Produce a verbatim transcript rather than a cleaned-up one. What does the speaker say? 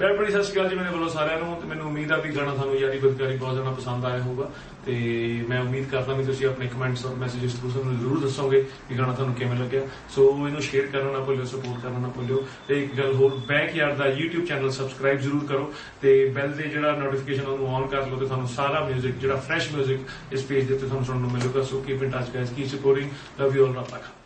ਪਿਆਰ ਭਰੀ ਸਤਿ ਸ਼੍ਰੀ ਅਕਾਲ ਜੀ ਮੇਰੇ ਵੱਲੋਂ ਸਾਰਿਆਂ ਨੂੰ। ਤੇ ਮੈਨੂੰ ਉਮੀਦ ਆ ਵੀ ਗਾਣਾ ਤੁਹਾਨੂੰ ਯਾਰੀ ਬਦਕਾਰੀ ਬਹੁਤ ਜ਼ਿਆਦਾ ਪਸੰਦ ਆਇਆ ਹੋਊਗਾ ਤੇ ਮੈਂ ਉਮੀਦ ਕਰਦਾ ਵੀ ਤੁਸੀਂ ਆਪਣੇ ਕਮੈਂਟਸ ਔਰ ਮੈਸੇजेस ਥਰੂ ਸਾਨੂੰ ਜ਼ਰੂਰ ਦੱਸੋਗੇ ਕਿ ਗਾਣਾ ਤੁਹਾਨੂੰ ਕਿਵੇਂ ਲੱਗਿਆ। ਸੋ ਇਹਨੂੰ ਸ਼ੇਅਰ ਕਰਨਾ ਨਾ ਭੁੱਲਿਓ, ਸਪੋਰਟ ਕਰਨਾ ਨਾ ਭੁੱਲਿਓ। ਤੇ ਇੱਕ ਗੱਲ ਹੋਰ, ਬੈਕਯਾਰਡ ਦਾ YouTube ਚੈਨਲ ਸਬਸਕ੍ਰਾਈਬ ਜ਼ਰੂਰ ਕਰੋ ਤੇ ਬੈਲ ਦੇ ਜਿਹੜਾ ਨੋਟੀਫਿਕੇਸ਼ਨ ਉਹਨੂੰ ਔਨ ਕਰ ਲਓ ਤੇ ਤੁਹਾਨੂੰ ਸਾਰਾ ਮਿਊਜ਼ਿਕ ਜਿਹੜਾ ਫਰੈਸ਼ ਮਿਊਜ਼ਿਕ ਇਸ ਪੇਜ ਦੇ ਉੱਤੇ ਤੁਹਾਨੂੰ ਸੁਣਨ ਨੂੰ ਮਿਲੂਗਾ। ਸੋ keep in touch guys, keep supporting, love you all, ਰੱਬ ਰੱਖਾ।